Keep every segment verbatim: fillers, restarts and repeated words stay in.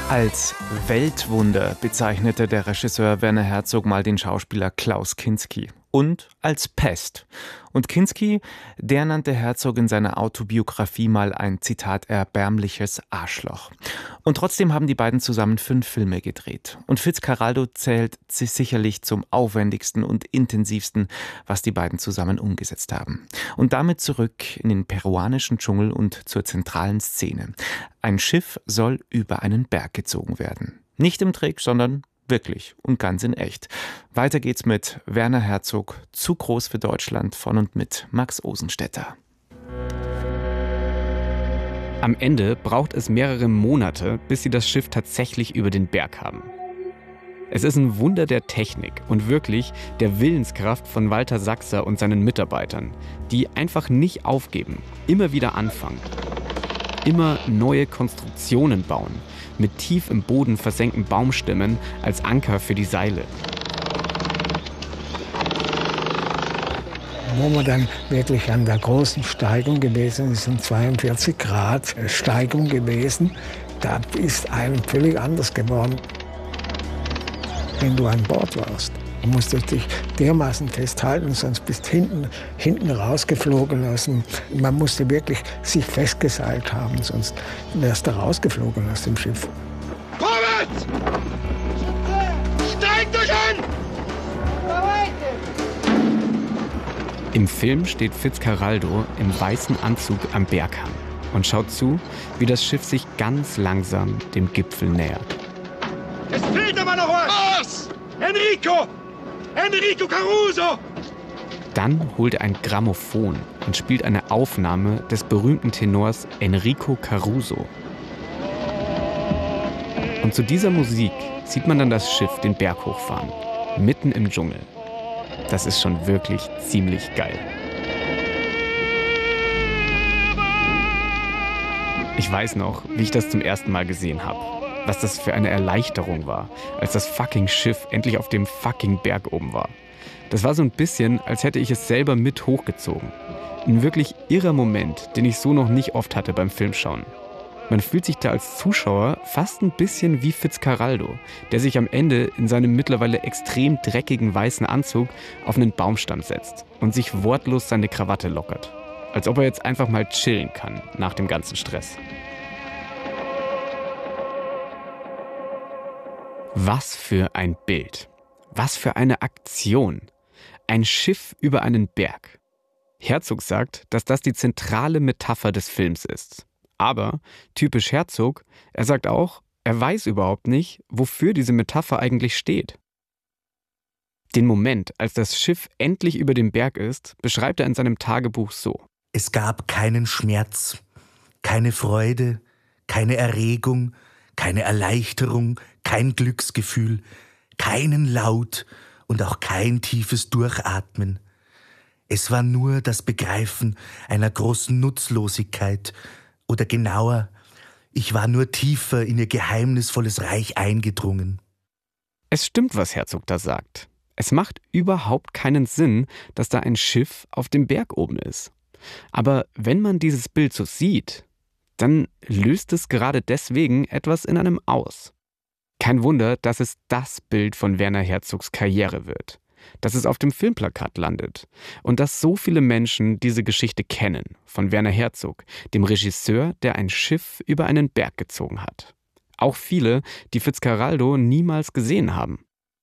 Als Weltwunder bezeichnete der Regisseur Werner Herzog mal den Schauspieler Klaus Kinski. Und als Pest. Und Kinski, der nannte Herzog in seiner Autobiografie mal ein, Zitat, erbärmliches Arschloch. Und trotzdem haben die beiden zusammen fünf Filme gedreht. Und Fitzcarraldo zählt sich sicherlich zum aufwendigsten und intensivsten, was die beiden zusammen umgesetzt haben. Und damit zurück in den peruanischen Dschungel und zur zentralen Szene. Ein Schiff soll über einen Berg gezogen werden. Nicht im Trick, sondern wirklich und ganz in echt. Weiter geht's mit Werner Herzog, Zu groß für Deutschland, von und mit Max Osenstetter. Am Ende braucht es mehrere Monate, bis sie das Schiff tatsächlich über den Berg haben. Es ist ein Wunder der Technik und wirklich der Willenskraft von Walter Saxer und seinen Mitarbeitern, die einfach nicht aufgeben, immer wieder anfangen. Immer neue Konstruktionen bauen, mit tief im Boden versenkten Baumstämmen als Anker für die Seile. Wo man dann wirklich an der großen Steigung gewesen ist, sind zweiundvierzig Grad Steigung gewesen, da ist einem völlig anders geworden, wenn du an Bord warst. Du musstest dich dermaßen festhalten, sonst bist du hinten, hinten rausgeflogen. Aus dem, man musste wirklich sich festgeseilt haben, sonst wärst du rausgeflogen aus dem Schiff. Vorwärts! Steigt euch an! Im Film steht Fitzcarraldo im weißen Anzug am Berghang und schaut zu, wie das Schiff sich ganz langsam dem Gipfel nähert. Es fehlt aber noch was! Enrico! Enrico Caruso! Dann holt er ein Grammophon und spielt eine Aufnahme des berühmten Tenors Enrico Caruso. Und zu dieser Musik sieht man dann das Schiff den Berg hochfahren, mitten im Dschungel. Das ist schon wirklich ziemlich geil. Ich weiß noch, wie ich das zum ersten Mal gesehen habe. Was das für eine Erleichterung war, als das fucking Schiff endlich auf dem fucking Berg oben war. Das war so ein bisschen, als hätte ich es selber mit hochgezogen. Ein wirklich irrer Moment, den ich so noch nicht oft hatte beim Filmschauen. Man fühlt sich da als Zuschauer fast ein bisschen wie Fitzcarraldo, der sich am Ende in seinem mittlerweile extrem dreckigen weißen Anzug auf einen Baumstamm setzt und sich wortlos seine Krawatte lockert. Als ob er jetzt einfach mal chillen kann nach dem ganzen Stress. Was für ein Bild. Was für eine Aktion. Ein Schiff über einen Berg. Herzog sagt, dass das die zentrale Metapher des Films ist. Aber, typisch Herzog, er sagt auch, er weiß überhaupt nicht, wofür diese Metapher eigentlich steht. Den Moment, als das Schiff endlich über dem Berg ist, beschreibt er in seinem Tagebuch so. Es gab keinen Schmerz, keine Freude, keine Erregung, keine Erleichterung, kein Glücksgefühl, keinen Laut und auch kein tiefes Durchatmen. Es war nur das Begreifen einer großen Nutzlosigkeit, oder genauer, ich war nur tiefer in ihr geheimnisvolles Reich eingedrungen. Es stimmt, was Herzog da sagt. Es macht überhaupt keinen Sinn, dass da ein Schiff auf dem Berg oben ist. Aber wenn man dieses Bild so sieht, dann löst es gerade deswegen etwas in einem aus. Kein Wunder, dass es das Bild von Werner Herzogs Karriere wird, dass es auf dem Filmplakat landet und dass so viele Menschen diese Geschichte kennen von Werner Herzog, dem Regisseur, der ein Schiff über einen Berg gezogen hat. Auch viele, die Fitzcarraldo niemals gesehen haben.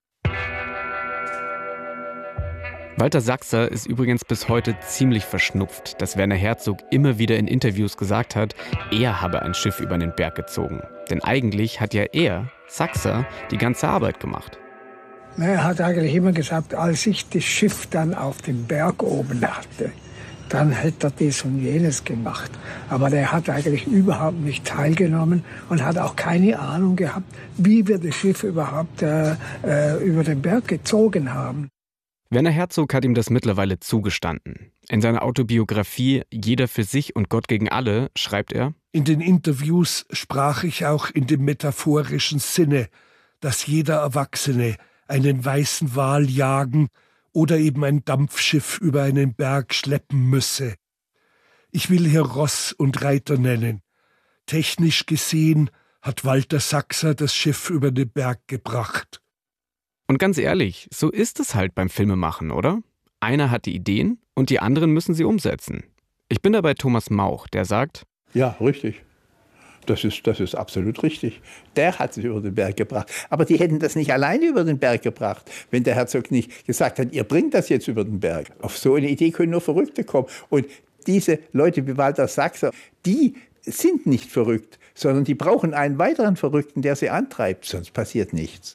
Walter Saxer ist übrigens bis heute ziemlich verschnupft, dass Werner Herzog immer wieder in Interviews gesagt hat, er habe ein Schiff über den Berg gezogen. Denn eigentlich hat ja er, Saxer, die ganze Arbeit gemacht. Er hat eigentlich immer gesagt, als ich das Schiff dann auf dem Berg oben hatte, dann hätte er das und jenes gemacht. Aber der hat eigentlich überhaupt nicht teilgenommen und hat auch keine Ahnung gehabt, wie wir das Schiff überhaupt äh, äh, über den Berg gezogen haben. Werner Herzog hat ihm das mittlerweile zugestanden. In seiner Autobiografie Jeder für sich und Gott gegen alle schreibt er: In den Interviews sprach ich auch in dem metaphorischen Sinne, dass jeder Erwachsene einen weißen Wal jagen oder eben ein Dampfschiff über einen Berg schleppen müsse. Ich will hier Ross und Reiter nennen. Technisch gesehen hat Walter Saxer das Schiff über den Berg gebracht. Und ganz ehrlich, so ist es halt beim Filmemachen, oder? Einer hat die Ideen und die anderen müssen sie umsetzen. Ich bin da bei Thomas Mauch, der sagt: Ja, richtig. Das ist, das ist absolut richtig. Der hat sich über den Berg gebracht. Aber die hätten das nicht alleine über den Berg gebracht, wenn der Herzog nicht gesagt hat, ihr bringt das jetzt über den Berg. Auf so eine Idee können nur Verrückte kommen. Und diese Leute wie Walter Saxer, die sind nicht verrückt, sondern die brauchen einen weiteren Verrückten, der sie antreibt, sonst passiert nichts.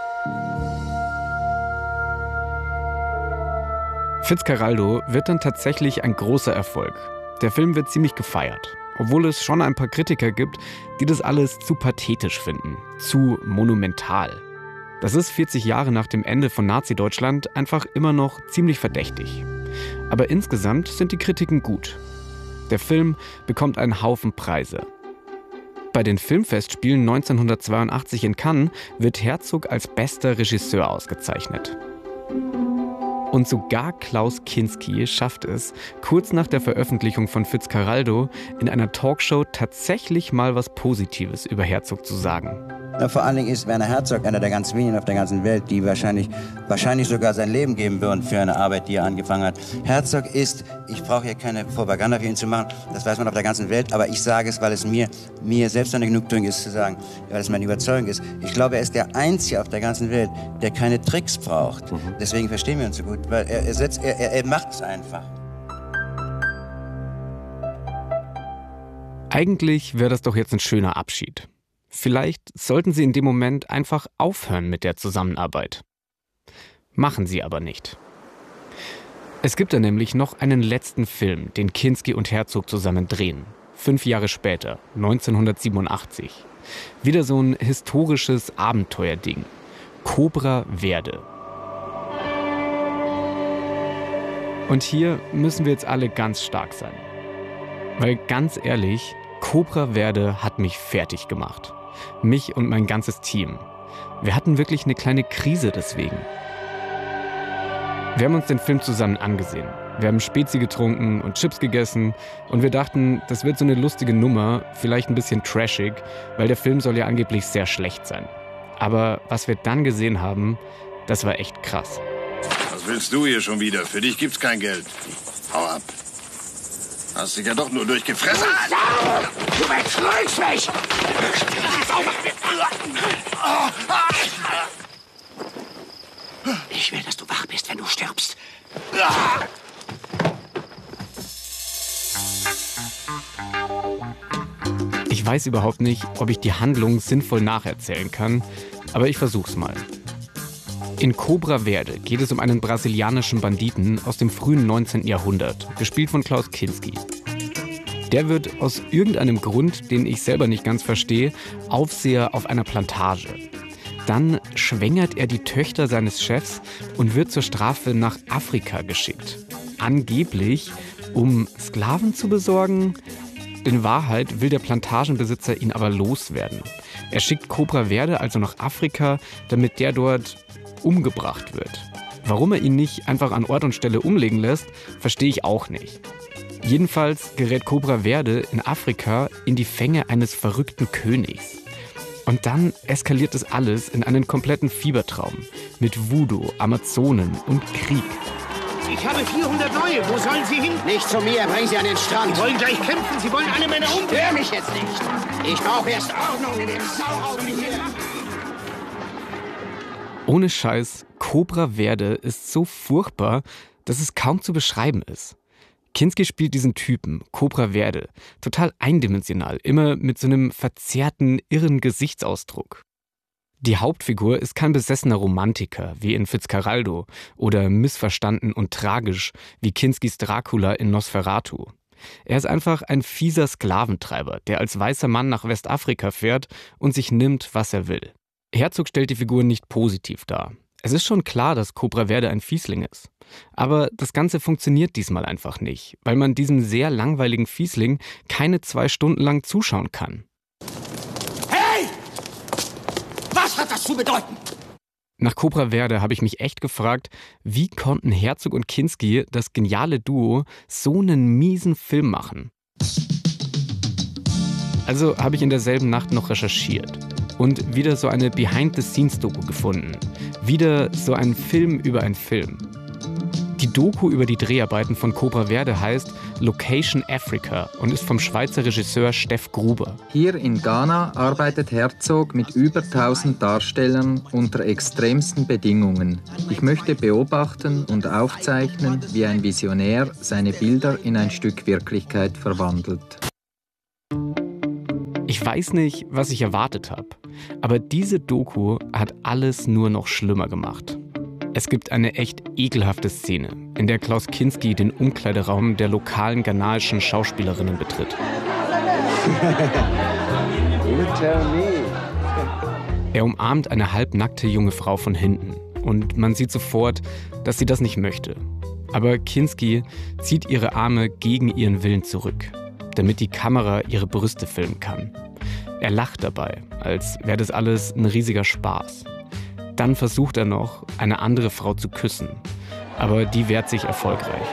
Fitzcarraldo wird dann tatsächlich ein großer Erfolg. Der Film wird ziemlich gefeiert, obwohl es schon ein paar Kritiker gibt, die das alles zu pathetisch finden, zu monumental. Das ist vierzig Jahre nach dem Ende von Nazi-Deutschland einfach immer noch ziemlich verdächtig. Aber insgesamt sind die Kritiken gut. Der Film bekommt einen Haufen Preise. Bei den Filmfestspielen neunzehnhundertzweiundachtzig in Cannes wird Herzog als bester Regisseur ausgezeichnet. Und sogar Klaus Kinski schafft es, kurz nach der Veröffentlichung von Fitzcarraldo in einer Talkshow tatsächlich mal was Positives über Herzog zu sagen. Na, vor allen Dingen ist Werner Herzog einer der ganz wenigen auf der ganzen Welt, die wahrscheinlich, wahrscheinlich sogar sein Leben geben würden für eine Arbeit, die er angefangen hat. Herzog ist, ich brauche hier keine Propaganda für ihn zu machen, das weiß man auf der ganzen Welt, aber ich sage es, weil es mir, mir selbst eine Genugtuung ist zu sagen, weil es meine Überzeugung ist. Ich glaube, er ist der Einzige auf der ganzen Welt, der keine Tricks braucht. Mhm. Deswegen verstehen wir uns so gut, weil er, er, setzt, er, er, er macht es einfach. Eigentlich wäre das doch jetzt ein schöner Abschied. Vielleicht sollten Sie in dem Moment einfach aufhören mit der Zusammenarbeit. Machen Sie aber nicht. Es gibt da nämlich noch einen letzten Film, den Kinski und Herzog zusammen drehen. Fünf Jahre später, neunzehnhundertsiebenundachtzig. Wieder so ein historisches Abenteuerding. Cobra Verde. Und hier müssen wir jetzt alle ganz stark sein. Weil ganz ehrlich, Cobra Verde hat mich fertig gemacht. Mich und mein ganzes Team. Wir hatten wirklich eine kleine Krise deswegen. Wir haben uns den Film zusammen angesehen. Wir haben Spezi getrunken und Chips gegessen und wir dachten, das wird so eine lustige Nummer, vielleicht ein bisschen trashig, weil der Film soll ja angeblich sehr schlecht sein. Aber was wir dann gesehen haben, das war echt krass. Was willst du hier schon wieder? Für dich gibt's kein Geld. Hau ab. Hast dich ja doch nur durchgefressen. Du betrügst mich! Ich will, dass du wach bist, wenn du stirbst. Ich weiß überhaupt nicht, ob ich die Handlung sinnvoll nacherzählen kann, aber ich versuch's mal. In Cobra Verde geht es um einen brasilianischen Banditen aus dem frühen neunzehnten Jahrhundert, gespielt von Klaus Kinski. Der wird aus irgendeinem Grund, den ich selber nicht ganz verstehe, Aufseher auf einer Plantage. Dann schwängert er die Töchter seines Chefs und wird zur Strafe nach Afrika geschickt. Angeblich, um Sklaven zu besorgen. In Wahrheit will der Plantagenbesitzer ihn aber loswerden. Er schickt Cobra Verde also nach Afrika, damit der dort umgebracht wird. Warum er ihn nicht einfach an Ort und Stelle umlegen lässt, verstehe ich auch nicht. Jedenfalls gerät Cobra Verde in Afrika in die Fänge eines verrückten Königs. Und dann eskaliert es alles in einen kompletten Fiebertraum mit Voodoo, Amazonen und Krieg. Ich habe vierhundert neue. Wo sollen sie hin? Nicht zu mir, bring sie an den Strand. Sie wollen gleich kämpfen. Sie wollen alle Männer umbringen. Hör mich jetzt nicht. Ich brauche erst Ordnung in dem Sauhaufen hier. Ohne Scheiß, Cobra Verde ist so furchtbar, dass es kaum zu beschreiben ist. Kinski spielt diesen Typen, Cobra Verde, total eindimensional, immer mit so einem verzerrten, irren Gesichtsausdruck. Die Hauptfigur ist kein besessener Romantiker, wie in Fitzcarraldo, oder missverstanden und tragisch, wie Kinskis Dracula in Nosferatu. Er ist einfach ein fieser Sklaventreiber, der als weißer Mann nach Westafrika fährt und sich nimmt, was er will. Herzog stellt die Figur nicht positiv dar. Es ist schon klar, dass Cobra Verde ein Fiesling ist. Aber das Ganze funktioniert diesmal einfach nicht, weil man diesem sehr langweiligen Fiesling keine zwei Stunden lang zuschauen kann. Hey! Was hat das zu bedeuten? Nach Cobra Verde habe ich mich echt gefragt, wie konnten Herzog und Kinski, das geniale Duo, so einen miesen Film machen? Also habe ich in derselben Nacht noch recherchiert und wieder so eine Behind-the-Scenes-Doku gefunden. Wieder so ein Film über einen Film. Die Doku über die Dreharbeiten von Cobra Verde heißt Location Africa und ist vom Schweizer Regisseur Steff Gruber. Hier in Ghana arbeitet Herzog mit über tausend Darstellern unter extremsten Bedingungen. Ich möchte beobachten und aufzeichnen, wie ein Visionär seine Bilder in ein Stück Wirklichkeit verwandelt. Ich weiß nicht, was ich erwartet habe, aber diese Doku hat alles nur noch schlimmer gemacht. Es gibt eine echt ekelhafte Szene, in der Klaus Kinski den Umkleideraum der lokalen ghanaischen Schauspielerinnen betritt. Er umarmt eine halbnackte junge Frau von hinten und man sieht sofort, dass sie das nicht möchte. Aber Kinski zieht ihre Arme gegen ihren Willen zurück, damit die Kamera ihre Brüste filmen kann. Er lacht dabei, als wäre das alles ein riesiger Spaß. Dann versucht er noch, eine andere Frau zu küssen. Aber die wehrt sich erfolgreich.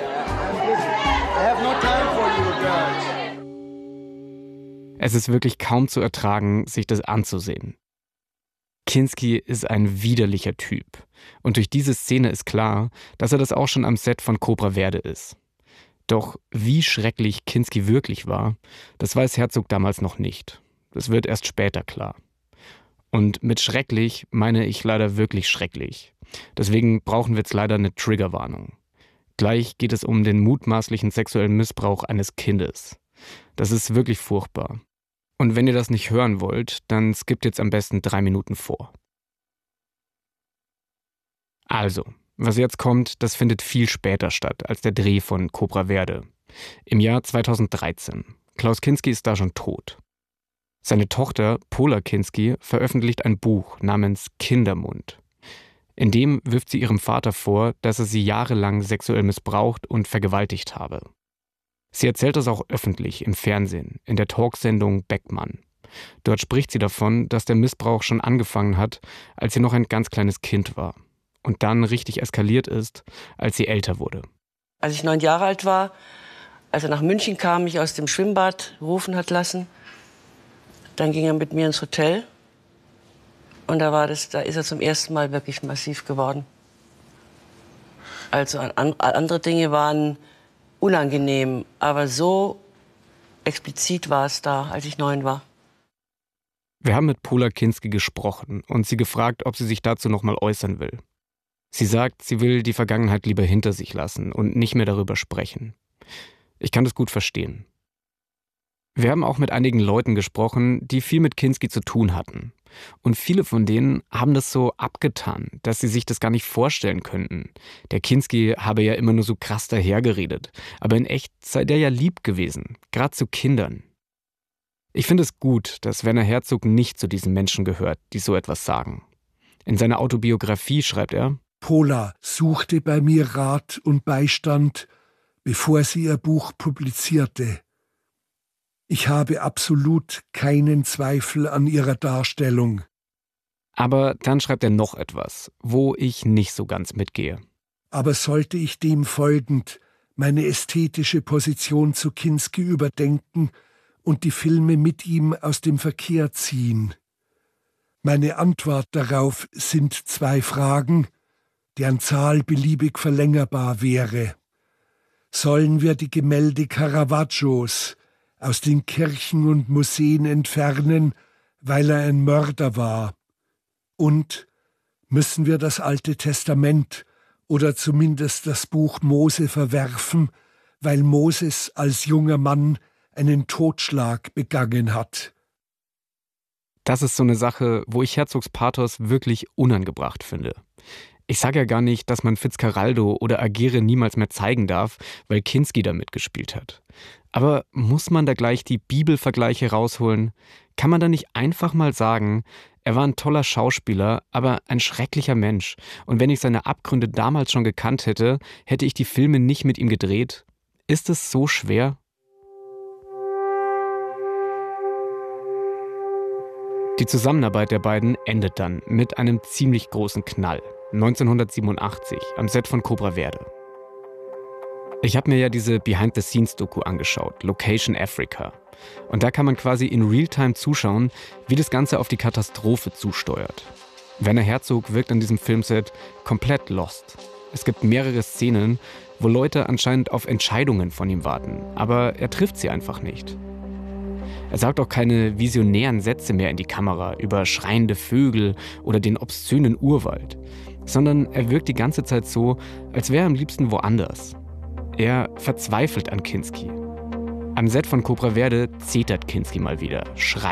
Es ist wirklich kaum zu ertragen, sich das anzusehen. Kinski ist ein widerlicher Typ. Und durch diese Szene ist klar, dass er das auch schon am Set von Cobra Verde ist. Doch wie schrecklich Kinski wirklich war, das weiß Herzog damals noch nicht. Das wird erst später klar. Und mit schrecklich meine ich leider wirklich schrecklich. Deswegen brauchen wir jetzt leider eine Triggerwarnung. Gleich geht es um den mutmaßlichen sexuellen Missbrauch eines Kindes. Das ist wirklich furchtbar. Und wenn ihr das nicht hören wollt, dann skippt jetzt am besten drei Minuten vor. Also, was jetzt kommt, das findet viel später statt als der Dreh von Cobra Verde. Im Jahr zweitausenddreizehn. Klaus Kinski ist da schon tot. Seine Tochter, Pola Kinski, veröffentlicht ein Buch namens Kindermund. In dem wirft sie ihrem Vater vor, dass er sie jahrelang sexuell missbraucht und vergewaltigt habe. Sie erzählt das auch öffentlich im Fernsehen, in der Talksendung Beckmann. Dort spricht sie davon, dass der Missbrauch schon angefangen hat, als sie noch ein ganz kleines Kind war. Und dann richtig eskaliert ist, als sie älter wurde. Als ich neun Jahre alt war, als er nach München kam, mich aus dem Schwimmbad rufen hat lassen, dann ging er mit mir ins Hotel und da, war das, da ist er zum ersten Mal wirklich massiv geworden. Also an, an, andere Dinge waren unangenehm, aber so explizit war es da, als ich neun war. Wir haben mit Pola Kinski gesprochen und sie gefragt, ob sie sich dazu noch mal äußern will. Sie sagt, sie will die Vergangenheit lieber hinter sich lassen und nicht mehr darüber sprechen. Ich kann das gut verstehen. Wir haben auch mit einigen Leuten gesprochen, die viel mit Kinski zu tun hatten. Und viele von denen haben das so abgetan, dass sie sich das gar nicht vorstellen könnten. Der Kinski habe ja immer nur so krass dahergeredet. Aber in echt sei der ja lieb gewesen, gerade zu Kindern. Ich finde es gut, dass Werner Herzog nicht zu diesen Menschen gehört, die so etwas sagen. In seiner Autobiografie schreibt er: Pola suchte bei mir Rat und Beistand, bevor sie ihr Buch publizierte. Ich habe absolut keinen Zweifel an ihrer Darstellung. Aber dann schreibt er noch etwas, wo ich nicht so ganz mitgehe. Aber sollte ich dem folgend meine ästhetische Position zu Kinski überdenken und die Filme mit ihm aus dem Verkehr ziehen? Meine Antwort darauf sind zwei Fragen, deren Zahl beliebig verlängerbar wäre. Sollen wir die Gemälde Caravaggios aus den Kirchen und Museen entfernen, weil er ein Mörder war? Und müssen wir das Alte Testament oder zumindest das Buch Mose verwerfen, weil Moses als junger Mann einen Totschlag begangen hat? Das ist so eine Sache, wo ich Herzogs Pathos wirklich unangebracht finde. Ich sage ja gar nicht, dass man Fitzcarraldo oder Agere niemals mehr zeigen darf, weil Kinski da mitgespielt hat. Aber muss man da gleich die Bibelvergleiche rausholen? Kann man da nicht einfach mal sagen, er war ein toller Schauspieler, aber ein schrecklicher Mensch. Und wenn ich seine Abgründe damals schon gekannt hätte, hätte ich die Filme nicht mit ihm gedreht? Ist es so schwer? Die Zusammenarbeit der beiden endet dann mit einem ziemlich großen Knall. neunzehnhundertsiebenundachtzig am Set von Cobra Verde. Ich habe mir ja diese Behind-the-Scenes-Doku angeschaut, Location Africa. Und da kann man quasi in Realtime zuschauen, wie das Ganze auf die Katastrophe zusteuert. Werner Herzog wirkt an diesem Filmset komplett lost. Es gibt mehrere Szenen, wo Leute anscheinend auf Entscheidungen von ihm warten, aber er trifft sie einfach nicht. Er sagt auch keine visionären Sätze mehr in die Kamera über schreiende Vögel oder den obszönen Urwald, sondern er wirkt die ganze Zeit so, als wäre er am liebsten woanders. Er verzweifelt an Kinski. Am Set von Cobra Verde zetert Kinski mal wieder, schreit